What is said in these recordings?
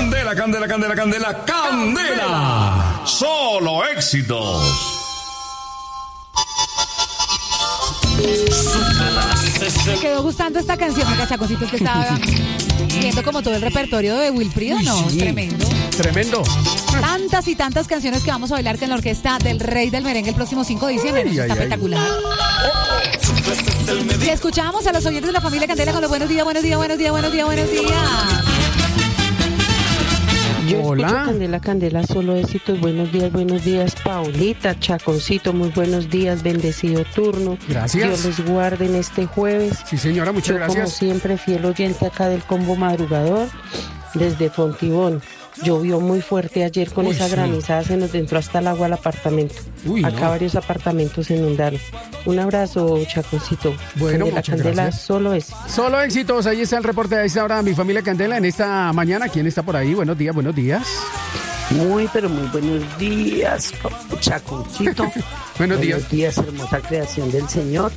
Candela, candela, candela, candela, candela. Solo éxitos. Me quedó gustando esta canción, me Chaconcito, que estaba viendo como todo el repertorio de Wilfrido, ¿no? Sí. Tremendo. Tantas y tantas canciones que vamos a bailar con la orquesta del Rey del Merengue el próximo 5 de diciembre. Ay, Está ay, espectacular. Y escuchamos a los oyentes de la familia Candela con los buenos días, buenos días, buenos días, buenos días, buenos días. Yo Hola. escucho Candela, Candela, solo éxitos. Buenos días, Paulita, Chaconcito, muy buenos días, bendecido turno. Gracias. Dios les guarde en este jueves. Sí, señora, muchas Yo, como gracias. siempre, fiel oyente acá del Combo Madrugador, desde Fontibón. Llovió muy fuerte ayer con esa sí. granizada, se nos entró hasta el agua al apartamento. Uy, Acá no. varios apartamentos se inundaron. Un abrazo, Chaconcito. Bueno, Candela, muchas Candela, gracias. solo es. Solo éxitos, ahí está el reporte de esta hora, mi familia Candela, en esta mañana. ¿Quién está por ahí? Buenos días, buenos días. Muy, pero muy buenos días, Chaconcito. Buenos días. Buenos días, hermosa creación del Señor.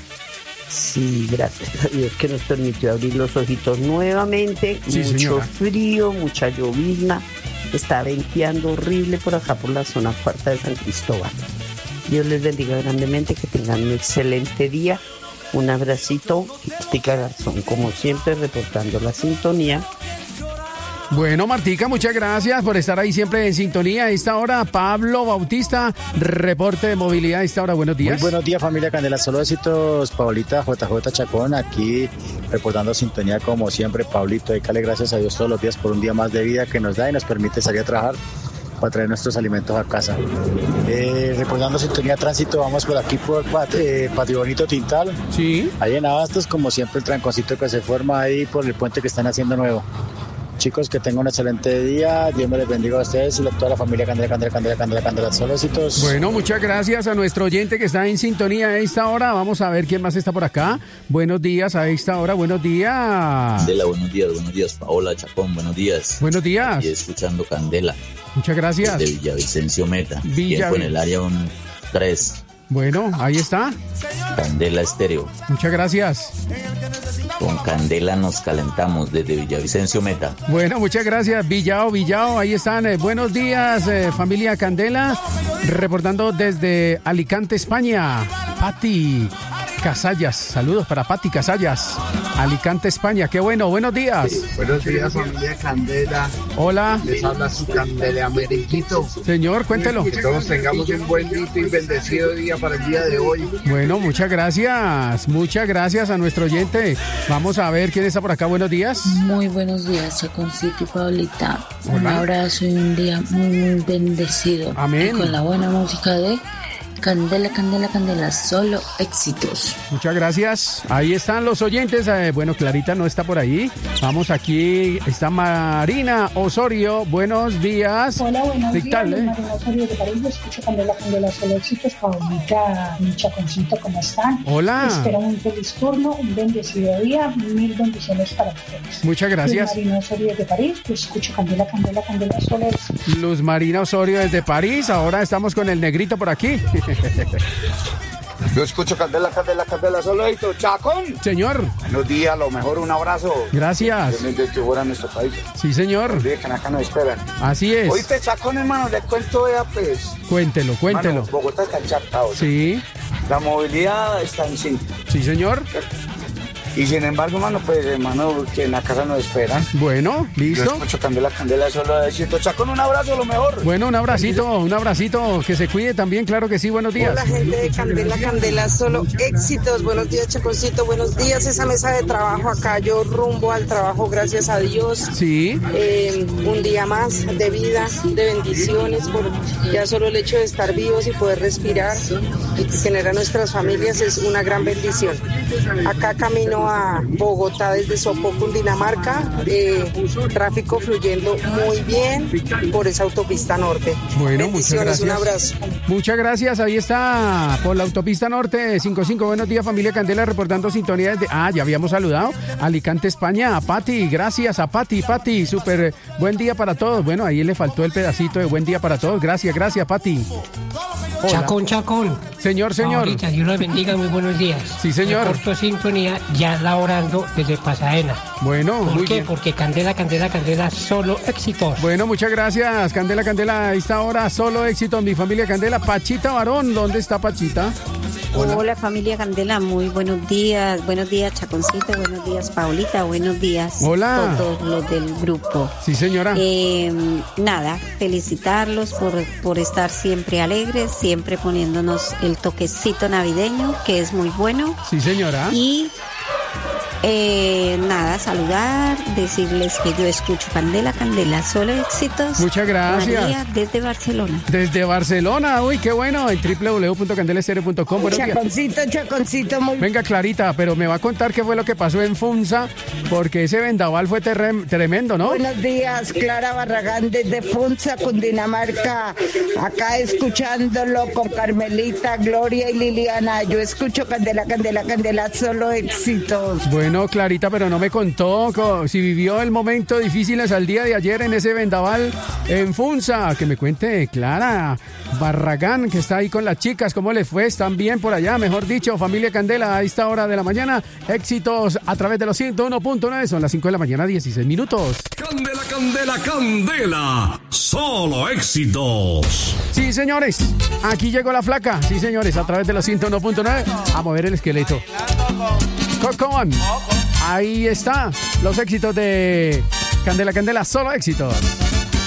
Sí, gracias a Dios que nos permitió abrir los ojitos nuevamente. Sí, Mucho señora. frío, mucha llovizna. Está venteando horrible por acá por la zona cuarta de San Cristóbal. Dios les bendiga grandemente, que tengan un excelente día. Un abracito, Tica Garzón, como siempre, reportando la sintonía. Bueno, Martica, muchas gracias por estar ahí siempre en sintonía. A esta hora, Pablo Bautista, reporte de movilidad a esta hora. Buenos días. Muy buenos días, familia Candela. Solo éxitos, Paulita, JJ Chacón, aquí reportando sintonía como siempre. Paulito, déjale gracias a Dios todos los días por un día más de vida que nos da y nos permite salir a trabajar para traer nuestros alimentos a casa. Reportando sintonía de tránsito, vamos por aquí por Patio Bonito Tintal. Sí. Ahí en Abastos, como siempre, el tranconcito que se forma ahí por el puente que están haciendo nuevo. Chicos, que tengan un excelente día. Dios me les bendiga a ustedes y a toda la familia Candela, Candela, Candela, Candela, Candela. Solo éxitos. Bueno, muchas gracias a nuestro oyente que está en sintonía a esta hora. Vamos a ver quién más está por acá. Buenos días a esta hora, buenos días. Candela, buenos días, Paola, Chacón, buenos días. Buenos días. Y escuchando Candela. Muchas gracias. De Villavicencio Meta. Villa- Tiempo en el área 3. Bueno, ahí está. Candela Estéreo. Muchas gracias. Con Candela nos calentamos desde Villavicencio Meta. Bueno, muchas gracias. Villao, ahí están. Buenos días, familia Candela. Reportando desde Alicante, España. Pati Casallas. Saludos para Pati Casallas. Alicante, España. Qué bueno. Buenos días. Buenos días, familia Candela. Hola. Les habla su Candela Ameriquito. Señor, cuéntelo. Que todos tengamos un buen y bendecido día para el día de hoy. Bueno, muchas gracias. Muchas gracias a nuestro oyente. Vamos a ver quién está por acá. Buenos días. Muy buenos días, Chaconcito y Paulita. Un Hola. abrazo y un día muy bendecido. Amén. Y con la buena música de Candela, Candela, Candela, solo éxitos. Muchas gracias. Ahí están los oyentes. Bueno, Clarita no está por ahí. Vamos aquí. Está Marina Osorio. Buenos días. Hola, buenos ¿Qué días. tal, Marina Osorio de París. Yo escucho Candela, Candela, solo éxitos. Paulita, mi Chaconcito, ¿cómo están? Hola. Espero un feliz turno, un bendecido día. Mil bendiciones para ustedes. Muchas gracias. Soy Marina Osorio de París. Yo escucho Candela, Candela, Candela, solo éxitos. Luz Marina Osorio desde París. Ahora estamos con el negrito por aquí. Yo escucho Candela, Candela, Candela, solo éxito. Chacón. Señor. Buenos días, lo mejor, un abrazo. Gracias. Dios bendiga fuera nuestro país. Sí, señor. Que acá nos esperan. Así es. Oíste, Chacón, hermano, le cuento ya, pues. Cuéntelo. Hermano, Bogotá está encharcado. Sí. La movilidad está en 5. Sí, señor. Y sin embargo, hermano, pues, hermano, que en la casa nos esperan. Bueno, Yo listo. escucho Candela, Candela, solo éxito. Chacón, un abrazo, lo mejor. Bueno, un abracito, que se cuide también, claro que sí, buenos días. Hola, gente de Candela, Candela, solo éxitos. Buenos días, Chaconcito, buenos días. Esa mesa de trabajo acá, yo rumbo al trabajo, gracias a Dios. Sí. Un día más de vida, de bendiciones, por ya solo el hecho de estar vivos y poder respirar y tener a nuestras familias es una gran bendición. Acá camino a Bogotá desde Sopó, Cundinamarca, tráfico fluyendo muy bien por esa autopista norte. Bueno, muchas bendiciones, gracias. un abrazo. Muchas gracias, ahí está, por la autopista norte 55. Buenos días, familia Candela, reportando sintonía desde... ya habíamos saludado, Alicante, España, a Pati, gracias a Pati, súper buen día para todos. Bueno, ahí le faltó el pedacito de buen día para todos, gracias, Pati. Hola. Chacón. Señor. Ahorita, Dios los bendiga, muy buenos días. Sí, señor. Corto sintonía, ya laborando desde Pasadena. Bueno, ¿Por muy qué? bien. Porque Candela, solo éxitos. Bueno, muchas gracias, Candela, a esta hora solo éxito en mi familia Candela. Pachita Barón, ¿dónde está Pachita? Hola familia Candela, muy buenos días Chaconcito, buenos días Paulita, buenos días Hola. todos los del grupo. Sí, señora. Nada, felicitarlos por estar siempre alegres, siempre poniéndonos el toquecito navideño, que es muy bueno. Sí, señora. Y nada, saludar, decirles que yo escucho Candela, solo éxitos. Muchas gracias. María, desde Barcelona. Desde Barcelona, uy, qué bueno, en www.candelestereo.com. Chaconcito, muy... Venga, Clarita, pero me va a contar qué fue lo que pasó en Funza, porque ese vendaval fue tremendo, ¿no? Buenos días, Clara Barragán desde Funza, Cundinamarca, acá escuchándolo con Carmelita, Gloria y Liliana. Yo escucho Candela, solo éxitos. Bueno, Clarita, pero no me contó si vivió el momento difíciles al día de ayer en ese vendaval en Funza. Que me cuente Clara Barragán, que está ahí con las chicas, ¿cómo les fue? ¿Están bien por allá? Mejor dicho, familia Candela, a esta hora de la mañana, éxitos a través de los 101.9, son las 5 de la mañana, 16 minutos. Candela, solo éxitos. Sí, señores, aquí llegó la flaca. Sí, señores, a través de los 101.9, a mover el esqueleto. Come on. Ahí está, los éxitos de Candela, solo éxitos.